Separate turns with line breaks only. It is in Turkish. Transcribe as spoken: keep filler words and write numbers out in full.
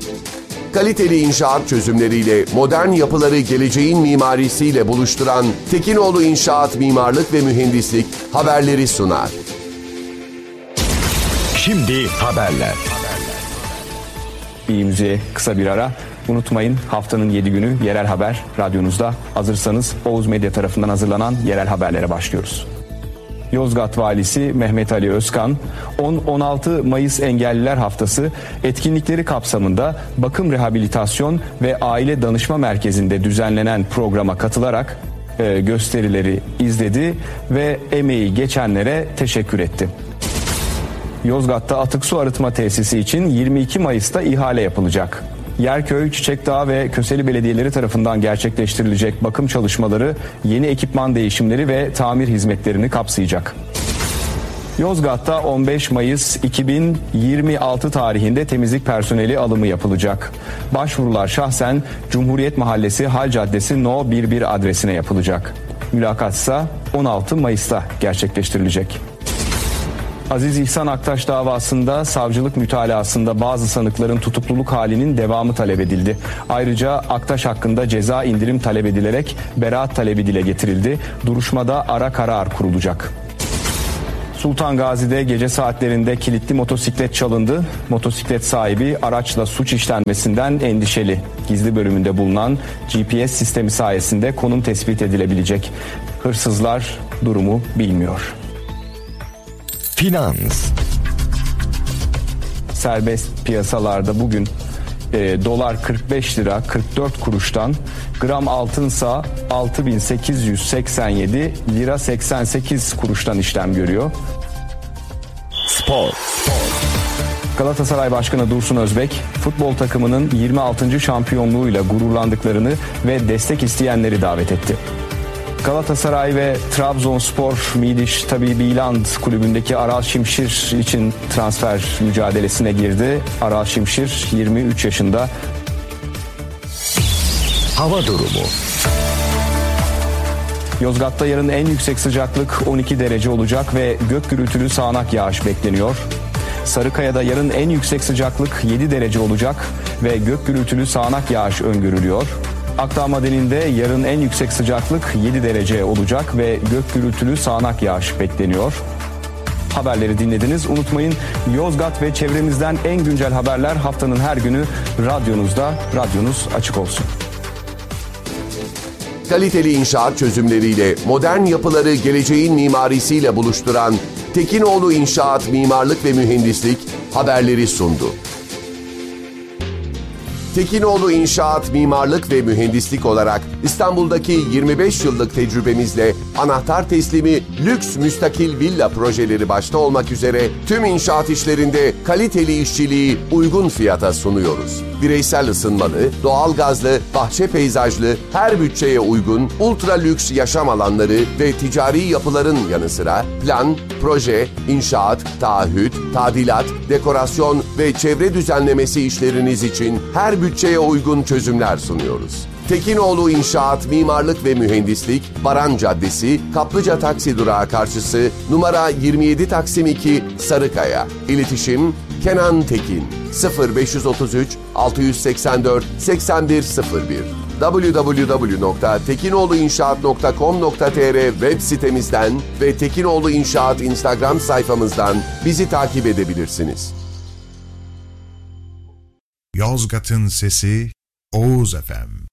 Kaliteli inşaat çözümleriyle modern yapıları geleceğin mimarisiyle buluşturan Tekinoğlu İnşaat Mimarlık ve Mühendislik haberleri sunar.
Şimdi haberler.
İyi müziğe kısa bir ara. Unutmayın, haftanın yedi günü Yerel Haber radyonuzda. Hazırsanız Oğuz Medya tarafından hazırlanan yerel haberlere başlıyoruz. Yozgat Valisi Mehmet Ali Özkan, on on altı Mayıs Engelliler Haftası etkinlikleri kapsamında Bakım Rehabilitasyon ve Aile Danışma Merkezi'nde düzenlenen programa katılarak e, gösterileri izledi ve emeği geçenlere teşekkür etti. Yozgat'ta atık su arıtma tesisi için yirmi iki Mayıs'ta ihale yapılacak. Yerköy, Çiçekdağ ve Köseli belediyeleri tarafından gerçekleştirilecek bakım çalışmaları, yeni ekipman değişimleri ve tamir hizmetlerini kapsayacak. Yozgat'ta on beş Mayıs iki bin yirmi altı tarihinde temizlik personeli alımı yapılacak. Başvurular şahsen Cumhuriyet Mahallesi Hal Caddesi No on bir adresine yapılacak. Mülakat ise on altı Mayıs'ta gerçekleştirilecek. Aziz İhsan Aktaş davasında savcılık mütalasında bazı sanıkların tutukluluk halinin devamı talep edildi. Ayrıca Aktaş hakkında ceza indirim talep edilerek beraat talebi dile getirildi. Duruşmada ara karar kurulacak. Sultan Gazi'de gece saatlerinde kilitli motosiklet çalındı. Motosiklet sahibi araçla suç işlenmesinden endişeli. Gizli bölümünde bulunan G P S sistemi sayesinde konum tespit edilebilecek. Hırsızlar durumu bilmiyor.
Finans.
Serbest piyasalarda bugün e, dolar kırk beş lira kırk dört kuruştan, gram altınsa altı bin sekiz yüz seksen yedi lira seksen sekiz kuruştan işlem görüyor.
Spor.
Galatasaray Başkanı Dursun Özbek, futbol takımının yirmi altıncı şampiyonluğuyla gururlandıklarını ve destek isteyenleri davet etti. Galatasaray ve Trabzonspor Midiş Tabibiland kulübündeki Aral Şimşir için transfer mücadelesine girdi. Aral Şimşir yirmi üç yaşında.
Hava durumu.
Yozgat'ta yarın en yüksek sıcaklık on iki derece olacak ve gök gürültülü sağanak yağış bekleniyor. Sarıkaya'da yarın en yüksek sıcaklık yedi derece olacak ve gök gürültülü sağanak yağış öngörülüyor. Akdağ Madeni'nde yarın en yüksek sıcaklık yedi derece olacak ve gök gürültülü sağanak yağış bekleniyor. Haberleri dinlediniz. Unutmayın, Yozgat ve çevremizden en güncel haberler haftanın her günü radyonuzda. Radyonuz açık olsun.
Kaliteli inşaat çözümleriyle modern yapıları geleceğin mimarisiyle buluşturan Tekinoğlu İnşaat Mimarlık ve Mühendislik haberleri sundu. Tekinoğlu İnşaat Mimarlık ve Mühendislik olarak İstanbul'daki yirmi beş yıllık tecrübemizle anahtar teslimi lüks müstakil villa projeleri başta olmak üzere tüm inşaat işlerinde kaliteli işçiliği uygun fiyata sunuyoruz. Bireysel ısınmalı, doğalgazlı, bahçe peyzajlı, her bütçeye uygun ultra lüks yaşam alanları ve ticari yapıların yanı sıra plan, proje, inşaat, taahhüt, tadilat, dekorasyon ve çevre düzenlemesi işleriniz için her bütçeye uygun çözümler sunuyoruz. Tekinoğlu İnşaat Mimarlık ve Mühendislik, Baran Caddesi, Kaplıca Taksi Durağı karşısı, numara yirmi yedi Taksim iki, Sarıkaya. İletişim Kenan Tekin sıfır beş otuz üç altı seksen dört seksen bir sıfır bir double-u double-u double-u nokta tekinoğlu inşaat nokta com nokta tr web sitemizden ve Tekinoğlu İnşaat Instagram sayfamızdan bizi takip edebilirsiniz.
Yozgat'ın sesi Oğuz F M.